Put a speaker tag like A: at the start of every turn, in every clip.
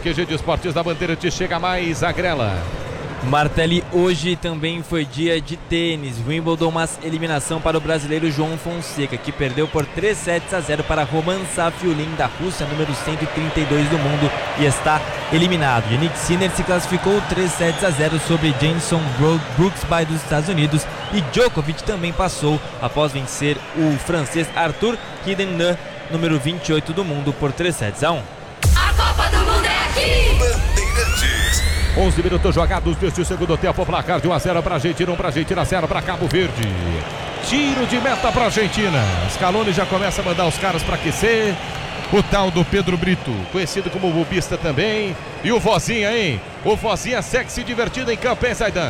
A: QG de Esportes da Bandeirantes, chega mais a Grela.
B: Martelli, hoje também foi dia de tênis. Wimbledon, uma eliminação para o brasileiro João Fonseca, que perdeu por 3-0 para Roman Safiullin, da Rússia, número 132 do mundo, e está eliminado. Yannick Sinner se classificou 3-0 sobre Jenson Brooksby dos Estados Unidos, e Djokovic também passou após vencer o francês Arthur Hiddeneux, número 28 do mundo, por 3-1.
C: A Copa do Mundo é aqui!
A: Bandeirantes. 11 minutos jogados deste segundo tempo, placar de 1-0 para a Argentina, 1 para a Argentina, 0 para Cabo Verde. Tiro de meta para a Argentina. Scaloni já começa a mandar os caras para aquecer. O tal do Pedro Brito, conhecido como bobista também. E o Vozinha, hein? O Vozinha sexy divertido em campo, hein, Zaidan?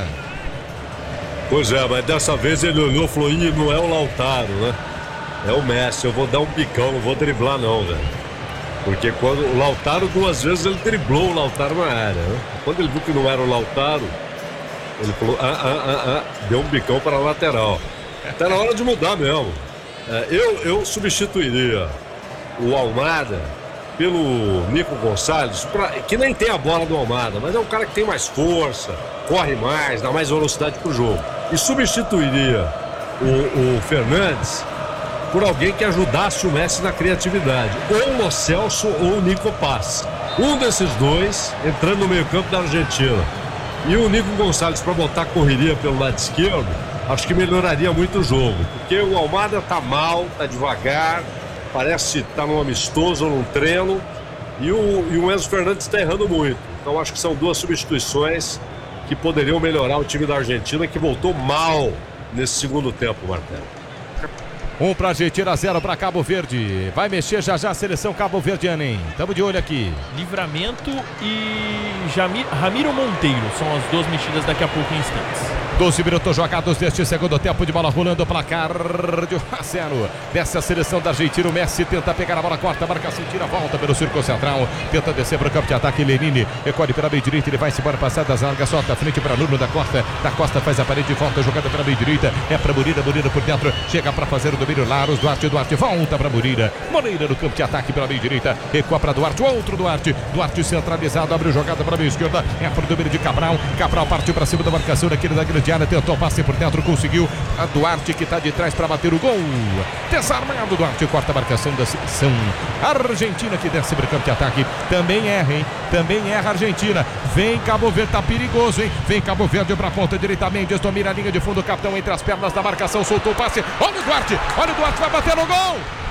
D: Pois é, mas dessa vez ele olhou e falou: Ih, não é o Lautaro, né? É o Messi, eu vou dar um bicão, não vou driblar não, velho. Porque quando o Lautaro, 2 vezes ele driblou o Lautaro na área, né? Quando ele viu que não era o Lautaro, ele falou, deu um bicão para a lateral. Tá na hora de mudar mesmo. Eu substituiria o Almada pelo Nico Gonçalves, que nem tem a bola do Almada, mas é um cara que tem mais força, corre mais, dá mais velocidade pro jogo. E substituiria o Fernandes por alguém que ajudasse o Messi na criatividade, ou o Lo Celso ou o Nico Paz. Um desses dois entrando no meio campo da Argentina. E o Nico Gonçalves para botar correria pelo lado esquerdo, acho que melhoraria muito o jogo, porque o Almada tá mal, tá devagar, parece tá num amistoso ou num treino, e o Enzo Fernandes está errando muito. Então acho que são 2 substituições que poderiam melhorar o time da Argentina, que voltou mal nesse segundo tempo, Martelo.
A: 1 para a Argentina, 0 para Cabo Verde. Vai mexer já a seleção cabo-verdiana, hein? Tamo de olho aqui.
E: Livramento e Ramiro Monteiro são as 2 mexidas daqui a pouco em instantes.
A: 12 minutos jogados deste segundo tempo, de bola rolando, placar de 1-0. Desce a seleção da Argentina, o Messi tenta pegar a bola, corta, marcação, tira, volta pelo círculo central, tenta descer para o campo de ataque, Lenini recolhe pela meia direita, ele vai se embora, passada das largas, solta a frente para Nuno da Costa faz a parede, volta, jogada pela meia direita, é para Murira por dentro, chega para fazer o domínio, Laros, Duarte volta para Murira no campo de ataque pela meia direita, recua para Duarte, outro Duarte centralizado, abriu jogada para a meia esquerda, é para o domínio de Cabral partiu para cima da marcação daquele da grande área, tentou passe por dentro, conseguiu, a Duarte que está de trás para bater o gol, desarmado, Duarte corta a marcação da seleção argentina, que desce para o campo de ataque, também erra, hein? Também erra a Argentina, vem Cabo Verde, tá perigoso, hein? Vem Cabo Verde para a ponta direita, Mendes domina a linha de fundo, o capitão entre as pernas da marcação, soltou o passe, olha o Duarte vai bater no gol!